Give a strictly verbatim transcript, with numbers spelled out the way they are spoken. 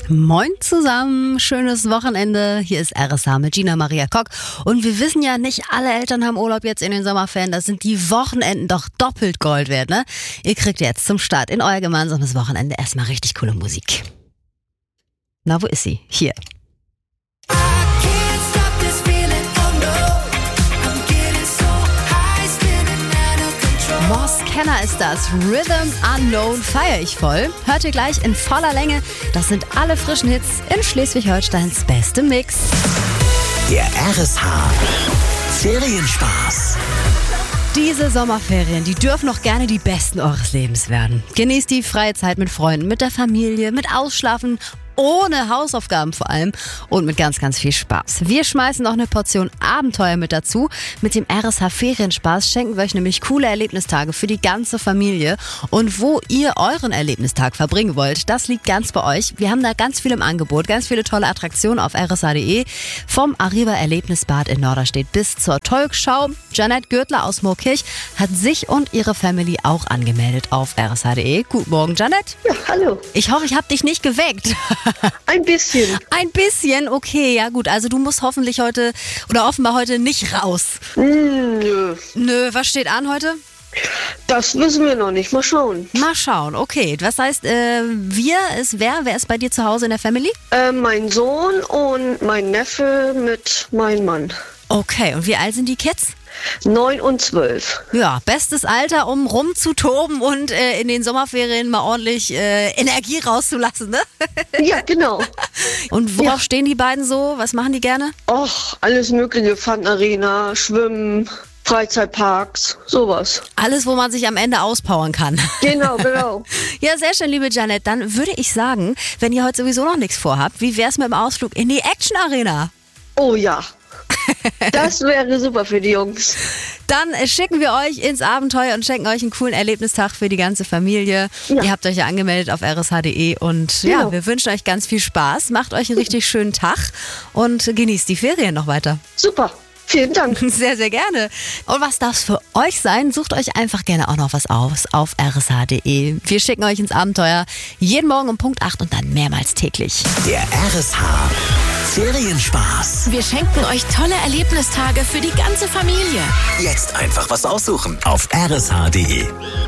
Moin zusammen, schönes Wochenende. Hier ist R S H mit Gina Maria Kock. Und wir wissen ja, nicht alle Eltern haben Urlaub jetzt in den Sommerferien. Das sind die Wochenenden doch doppelt Gold wert, ne? Ihr kriegt jetzt zum Start in euer gemeinsames Wochenende erstmal richtig coole Musik. Na, wo ist sie? Hier. Moss Kenner ist das. Rhythm Unknown feiere ich voll. Hört ihr gleich in voller Länge. Das sind alle frischen Hits in Schleswig-Holsteins beste Mix. Der R S H Ferienspaß. Diese Sommerferien, die dürfen noch gerne die besten eures Lebens werden. Genießt die freie Zeit mit Freunden, mit der Familie, mit Ausschlafen, ohne Hausaufgaben vor allem und mit ganz, ganz viel Spaß. Wir schmeißen noch eine Portion Abenteuer mit dazu. Mit dem R S H Ferienspaß schenken wir euch nämlich coole Erlebnistage für die ganze Familie. Und wo ihr euren Erlebnistag verbringen wollt, das liegt ganz bei euch. Wir haben da ganz viel im Angebot, ganz viele tolle Attraktionen auf r s h punkt d e. Vom Arriva Erlebnisbad in Norderstedt bis zur Tolkschau. Janette Gürtler aus Moorkirch hat sich und ihre Family auch angemeldet auf r s h punkt d e. Guten Morgen, Janette. Ja, hallo. Ich hoffe, ich habe dich nicht geweckt. Ein bisschen. Ein bisschen, okay, ja gut. Also du musst hoffentlich heute oder offenbar heute nicht raus. Nö. Nö, was steht an heute? Das wissen wir noch nicht. Mal schauen. Mal schauen, okay. Was heißt, äh, wir ist wer? Wer ist bei dir zu Hause in der Family? Äh, mein Sohn und mein Neffe mit meinem Mann. Okay, und wie alt sind die Kids? Neun und zwölf. Ja, bestes Alter, um rumzutoben und äh, in den Sommerferien mal ordentlich äh, Energie rauszulassen, ne? Ja, genau. Und worauf Ja. stehen die beiden so? Was machen die gerne? Och, alles mögliche. Fun-Arena, Schwimmen, Freizeitparks, sowas. Alles, wo man sich am Ende auspowern kann. Genau, genau. Ja, sehr schön, liebe Janette. Dann würde ich sagen, wenn ihr heute sowieso noch nichts vorhabt, wie wär's mit dem Ausflug in die Action Arena? Oh ja. Das wäre super für die Jungs. Dann äh, schicken wir euch ins Abenteuer und schenken euch einen coolen Erlebnistag für die ganze Familie. Ja. Ihr habt euch ja angemeldet auf r s h punkt d e und ja, Genau. wir wünschen euch ganz viel Spaß. Macht euch einen richtig schönen Tag und genießt die Ferien noch weiter. Super. Vielen Dank. Sehr, sehr gerne. Und was darf es für euch sein? Sucht euch einfach gerne auch noch was aus auf r s h punkt d e. Wir schicken euch ins Abenteuer jeden Morgen um Punkt acht und dann mehrmals täglich. Der R S H Ferienspaß. Wir schenken euch tolle Erlebnistage für die ganze Familie. Jetzt einfach was aussuchen auf r s h punkt d e.